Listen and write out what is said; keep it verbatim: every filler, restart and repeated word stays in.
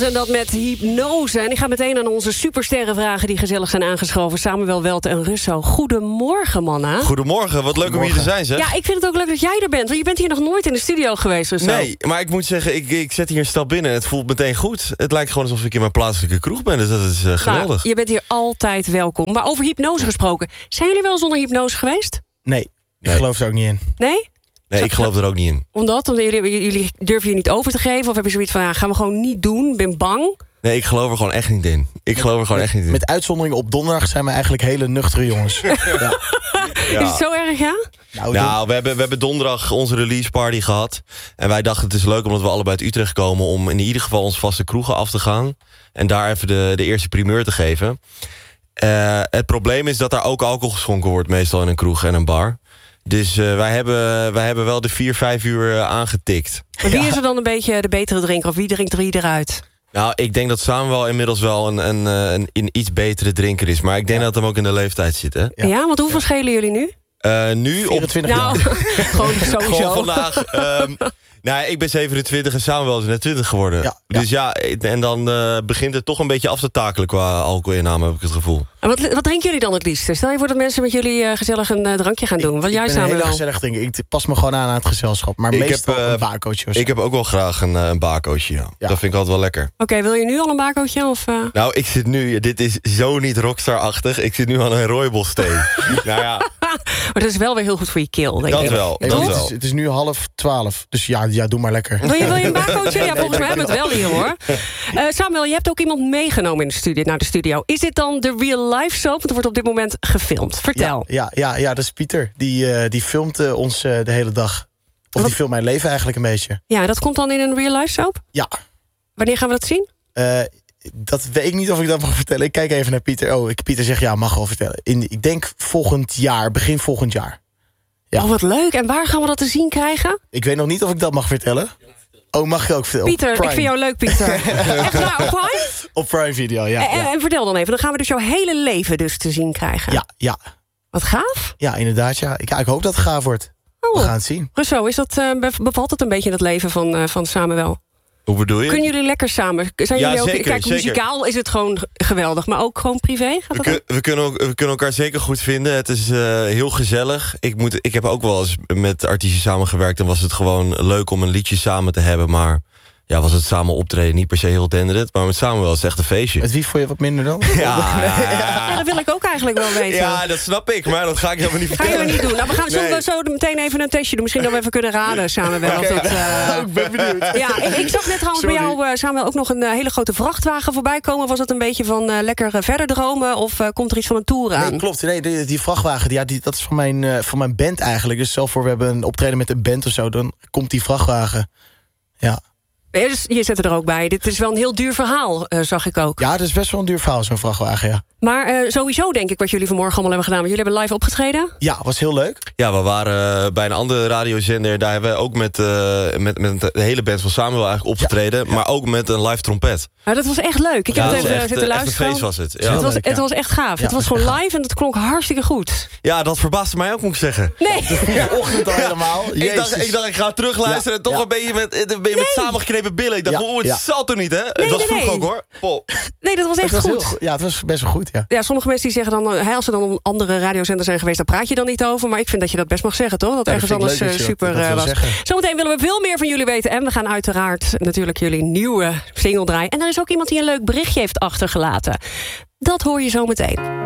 en dat met hypnose. En ik ga meteen aan onze supersterren vragen die gezellig zijn aangeschoven. Samuel Welte en Russo. Goedemorgen, mannen. Goedemorgen, wat leuk om hier te zijn, zeg. Ja, ik vind het ook leuk dat jij er bent. Want je bent hier nog nooit in de studio geweest, Russo. Nee, maar ik moet zeggen, ik, ik zet hier een stap binnen. Het voelt meteen goed. Het lijkt gewoon alsof ik in mijn plaatselijke kroeg ben. Dus dat is uh, geweldig. Nou, je bent hier altijd welkom. Maar over hypnose gesproken. Zijn jullie wel zonder hypnose geweest? Nee, ik nee. geloof er ook niet in. Nee? Nee, ik geloof er ook niet in. Omdat? Omdat jullie, jullie durven je niet over te geven? Of heb je zoiets van, ja, gaan we gewoon niet doen? Ben bang? Nee, ik geloof er gewoon echt niet in. Ik geloof er gewoon echt niet in. Met uitzondering op donderdag zijn we eigenlijk hele nuchtere jongens. ja. Ja. Is het zo erg, ja? Nou, Nou, we hebben, we hebben donderdag onze release party gehad. En wij dachten het is leuk omdat we allebei uit Utrecht komen... om in ieder geval onze vaste kroegen af te gaan. En daar even de, de eerste primeur te geven. Uh, het probleem is dat daar ook alcohol geschonken wordt... meestal in een kroeg en een bar. Dus uh, wij, hebben, wij hebben wel de vier, vijf uur uh, aangetikt. Maar wie Ja. is er dan een beetje de betere drinker? Of wie drinkt er wie eruit? Nou, ik denk dat Samuel inmiddels wel een, een, een, een iets betere drinker is. Maar ik denk Ja. dat hem ook in de leeftijd zit, hè? Ja, Ja. want hoeveel schelen jullie nu? Uh, nu op vierentwintig Nou, jaar. gewoon sowieso. Gewoon vandaag. Um, nou, ik ben zevenentwintig en Samuel is net twintig geworden. Ja, ja. Dus ja, en dan uh, begint het toch een beetje af te takelen qua alcoholinname, heb ik het gevoel. En wat, wat drinken jullie dan het liefst? Stel je voor dat mensen met jullie uh, gezellig een uh, drankje gaan doen. Wat jij ik ben samen een hele wel. gezellig drinken. Ik pas me gewoon aan aan het gezelschap. Maar Ik meestal heb, uh, een bakootje of zo. Ik heb ook wel graag een, uh, een bakootje, ja. Ja. Dat vind ik altijd wel lekker. Oké, okay, wil je nu al een bakootje? Of, uh... Nou, ik zit nu, dit is zo niet rockstar-achtig. Ik zit nu aan een rooibosthee. nou ja. Maar dat is wel weer heel goed voor je keel, denk Dat ik. wel, Nee, dat het, wel. is, het is nu half twaalf. Dus ja, ja, doe maar lekker. Wil je, wil je een bakootje? Ja, volgens mij hebben we het wel hier, hoor. Uh, Samuel, je hebt ook iemand meegenomen in de studio, naar de studio. Is dit dan de real life soap? Want er wordt op dit moment gefilmd. Vertel. Ja, ja, ja, ja, dat is Pieter. Die, uh, die filmt uh, ons uh, de hele dag. Of Wat? die filmt mijn leven eigenlijk een beetje. Ja, dat komt dan in een real life soap? Ja. Wanneer gaan we dat zien? Uh, dat weet ik niet of ik dat mag vertellen. Ik kijk even naar Pieter. Oh, ik, Pieter zegt ja, mag wel vertellen. In, ik denk volgend jaar, begin volgend jaar. Ja. Oh, wat leuk. En waar gaan we dat te zien krijgen? Ik weet nog niet of ik dat mag vertellen. Oh, mag je ook vertellen? Pieter, ik vind jou leuk, Pieter. Echt waar, op Prime? Op Prime Video, ja. En, ja. en vertel dan even, dan gaan we dus jouw hele leven dus te zien krijgen. Ja, ja. Wat gaaf. Ja, inderdaad, ja. Ik, ja, ik hoop dat het gaaf wordt. Oh. We gaan het zien. Russo, is dat, uh, bevalt het een beetje in het leven van, uh, van Samuel? Hoe bedoel je? Kunnen jullie lekker samen? Zijn Ja, jullie ook, zeker, kijk, zeker. muzikaal is het gewoon geweldig, maar ook gewoon privé? Gaat We, dat kun- ook? we, kunnen ook, we kunnen elkaar zeker goed vinden. Het is uh, heel gezellig. Ik, moet, ik heb ook wel eens met artiesten samengewerkt. En was het gewoon leuk om een liedje samen te hebben. Maar ja, was het samen optreden niet per se heel denderend. Maar met Samuel is het echt een feestje. Met wie vond je wat minder dan? Ja, Ja, dat wil ik ook eigenlijk wel weten. ja, dat snap ik. Maar dat ga ik helemaal niet Ga je vertellen. we niet doen. Nou, we gaan zullen we Nee. zo meteen even een testje doen. Misschien dat we even kunnen raden samen wel. Of dat, uh... Ik ben benieuwd. Ja, ik, ik zag net trouwens Sorry. bij jou, uh, Samuel, ook nog een uh, hele grote vrachtwagen voorbij komen. Was het een beetje van uh, lekker uh, verder dromen? Of uh, komt er iets van een tour aan? Nee, klopt. Nee, die, die vrachtwagen, die, ja, die, dat is van mijn, uh, van mijn band eigenlijk. Dus stel voor, we hebben een optreden met een band of zo, dan komt die vrachtwagen. Ja, Nee, dus je zet er ook bij. Dit is wel een heel duur verhaal, uh, zag ik ook. ja dat is best wel een duur verhaal, zo'n vrachtwagen, ja. Maar uh, sowieso denk ik wat jullie vanmorgen allemaal hebben gedaan. Want jullie hebben live opgetreden. Ja, was heel leuk. Ja, we waren uh, bij een andere radiozender. Daar hebben we ook met, uh, met, met de hele band van Samuel eigenlijk opgetreden. Ja, ja. Maar ook met een live trompet. Maar dat was echt leuk. Ik Ja, heb dat het was even echt, zitten uh, echt een luisteren. feest was het. Het, Ja, was, leuk, het ja. was echt gaaf. Ja, het was dat is gewoon gaaf. live en het klonk hartstikke goed. ja, dat verbaasde mij ook, moet ik zeggen. Nee. De ochtend al helemaal. Ik dacht, ik dacht, ik ga terugluisteren Ja, en toch ja. een beetje met, een beetje met samengeknepen billen. Ik dacht, Ja, oh, het ja. zal toch niet, hè? Nee, het was nee, vroeg nee. ook, hoor. Oh. Nee, dat was echt Het was goed. heel, ja, het was best wel goed, ja. Ja, sommige mensen die zeggen dan, uh, als ze dan op andere radiozenders zijn geweest, daar praat je dan niet over. Maar ik vind dat je dat best mag zeggen, toch? Dat Ja, ergens dat vind ik anders leuk uh, dat je dat- super dat uh, wil was. zeggen. Zometeen willen we veel meer van jullie weten. En we gaan uiteraard natuurlijk jullie nieuwe single draaien. En er is ook iemand die een leuk berichtje heeft achtergelaten. Dat hoor je zo meteen.